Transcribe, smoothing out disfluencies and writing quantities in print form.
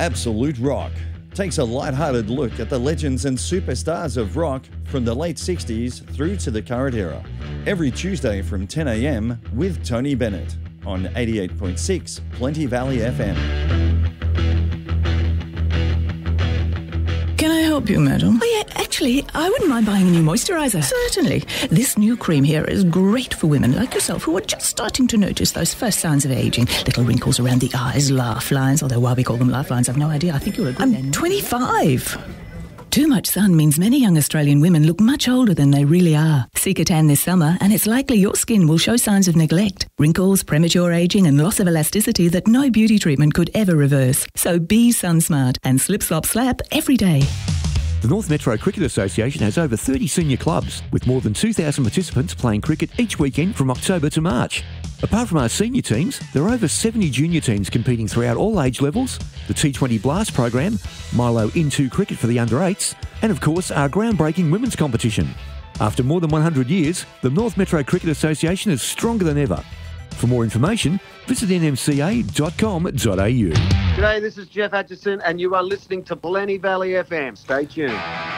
Absolute Rock takes a light-hearted look at the legends and superstars of rock from the late 60s through to the current era. Every Tuesday from 10 a.m. with Tony Bennett on 88.6 Plenty Valley FM. Can I help you, madam? Oh, yeah, actually, I wouldn't mind buying a new moisturiser. Certainly. This new cream here is great for women like yourself who are just starting to notice those first signs of aging. Little wrinkles around the eyes, laugh lines, although why we call them laugh lines, I've no idea. I think you're a good I'm 25. Too much sun means many young Australian women look much older than they really are. Seek a tan this summer and it's likely your skin will show signs of neglect, wrinkles, premature ageing and loss of elasticity that no beauty treatment could ever reverse. So be sun smart and slip slop slap every day. The North Metro Cricket Association has over 30 senior clubs, with more than 2,000 participants playing cricket each weekend from October to March. Apart from our senior teams, there are over 70 junior teams competing throughout all age levels, the T20 Blast program, Milo In2 cricket for the under-8s, and of course our groundbreaking women's competition. After more than 100 years, the North Metro Cricket Association is stronger than ever. For more information, visit nmca.com.au. G'day, this is Jeff Atchison and you are listening to Plenty Valley FM. Stay tuned.